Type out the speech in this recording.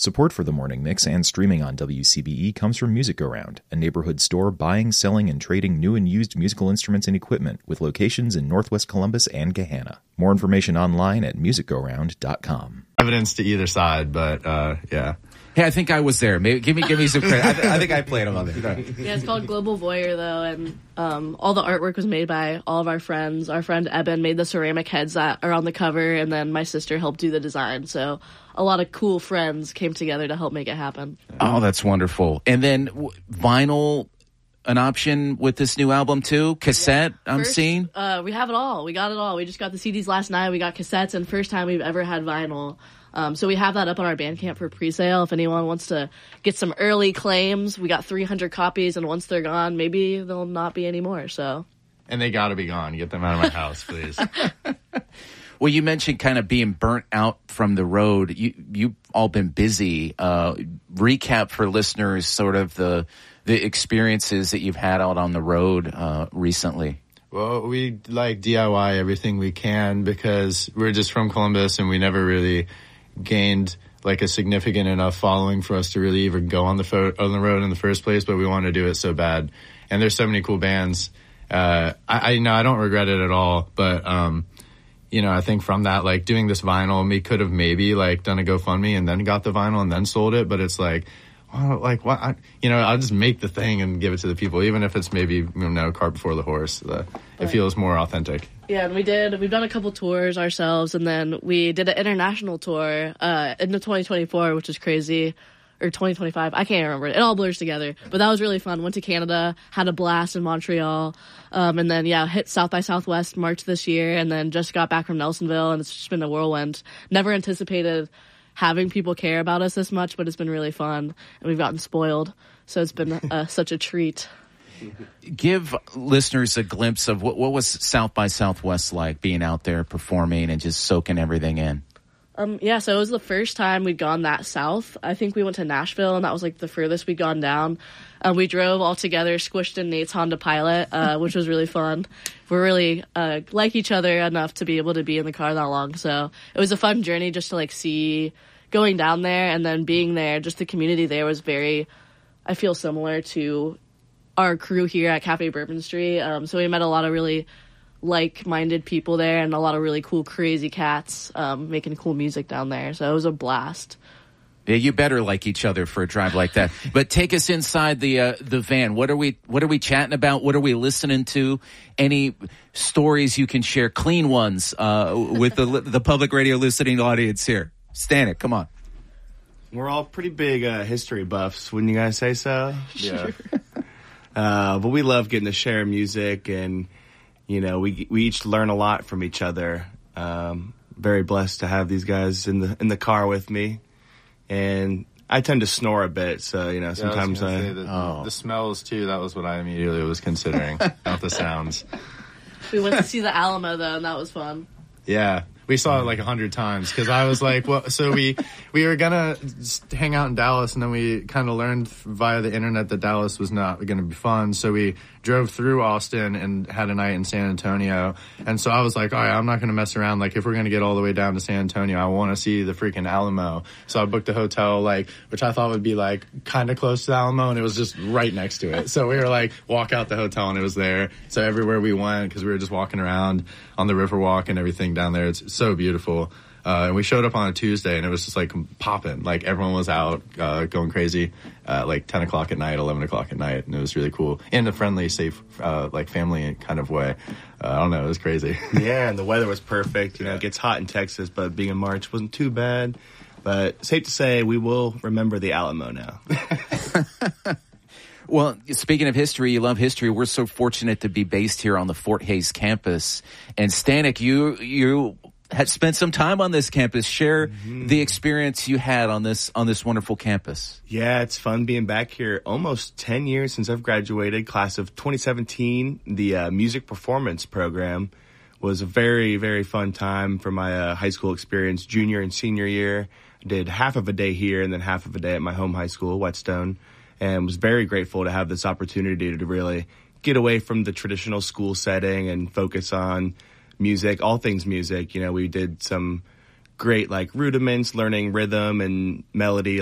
Support for the Morning Mix and streaming on WCBE comes from Music Go Round, a neighborhood store buying, selling, and trading new and used musical instruments and equipment with locations in Northwest Columbus and Gahanna. More information online at musicgoround.com. Evidence to either side, but yeah. Hey, I think I was there. Maybe, give me some credit. I think I played him on there. Yeah, it's called Global Voyeur, though, and all the artwork was made by all of our friends. Our friend Eben made the ceramic heads that are on the cover, and then my sister helped do the design. So a lot of cool friends came together to help make it happen. Oh, that's wonderful. And then vinyl, an option with this new album, too? Cassette, yeah. I'm seeing? We have it all. We got it all. We just got the CDs last night. We got cassettes, and first time we've ever had vinyl. So we have that up on our Bandcamp for pre-sale. If anyone wants to get some early claims, we got 300 copies, and once they're gone, maybe there'll not be any more. So, and they got to be gone. Get them out of my house, please. Well, you mentioned kind of being burnt out from the road. You've all been busy. Recap for listeners sort of the experiences that you've had out on the road recently. Well, we like DIY everything we can because we're just from Columbus and we never really gained like a significant enough following for us to really even go on the road in the first place, but we want to do it so bad. And there's so many cool bands. I don't regret it at all, but I think from that, like doing this vinyl, we could have maybe like done a GoFundMe and then got the vinyl and then sold it, but it's like, well, like what? I'll just make the thing and give it to the people, even if it's maybe cart before the horse. It feels more authentic. Yeah, and we've done a couple tours ourselves, and then we did an international tour in the 2024, which is crazy, or 2025. I can't remember. It all blurs together, but that was really fun. Went to Canada, had a blast in Montreal, and then hit South by Southwest March this year, and then just got back from Nelsonville, and it's just been a whirlwind. Never anticipated having people care about us this much, but it's been really fun, and we've gotten spoiled, so it's been such a treat. Give listeners a glimpse of what was South by Southwest like, being out there performing and just soaking everything in. So it was the first time we'd gone that south. I think we went to Nashville, and that was like the furthest we'd gone down. We drove all together, squished in Nate's Honda Pilot, which was really fun. We're really like each other enough to be able to be in the car that long. So it was a fun journey just to like see going down there, and then being there. Just the community there was I feel similar to our crew here at Cafe Bourbon Street. So we met a lot of really like-minded people there, and a lot of really cool, crazy cats making cool music down there. So it was a blast. Yeah, you better like each other for a drive like that. But take us inside the van. What are we chatting about? What are we listening to? Any stories you can share, clean ones, with the public radio listening audience here? Stanek, come on. We're all pretty big history buffs, wouldn't you guys say so? Yeah. But we love getting to share music, and we each learn a lot from each other. Very blessed to have these guys in the car with me. And I tend to snore a bit, so sometimes the smells too. That was what I immediately was considering, not the sounds. We went to see the Alamo though, and that was fun. Yeah, we saw it like 100 times because I was like, well, so we were gonna hang out in Dallas, and then we kind of learned via the internet that Dallas was not going to be fun. So we drove through Austin and had a night in San Antonio. And so I was like, all right, I'm not going to mess around. Like, if we're going to get all the way down to San Antonio, I want to see the freaking Alamo. So I booked a hotel, which I thought would be kind of close to the Alamo, and it was just right next to it. So we were walk out the hotel, and it was there. So everywhere we went, because we were just walking around on the Riverwalk and everything down there, it's so beautiful. And we showed up on a Tuesday, and it was just popping. Everyone was out going crazy, 10 o'clock at night, 11 o'clock at night, and it was really cool in a friendly, safe, family kind of way. I don't know, it was crazy. Yeah, and the weather was perfect. It gets hot in Texas, but being in March wasn't too bad. But safe to say, we will remember the Alamo now. Well, speaking of history, you love history. We're so fortunate to be based here on the Fort Hays campus. And Stanek, you had spent some time on this campus. Share the experience you had on this wonderful campus. Yeah, it's fun being back here. Almost 10 years since I've graduated, class of 2017. The music performance program was a very, very fun time for my high school experience, junior and senior year. I did half of a day here and then half of a day at my home high school, Whetstone, and was very grateful to have this opportunity to really get away from the traditional school setting and focus on music, all things music. We did some great rudiments, learning rhythm and melody,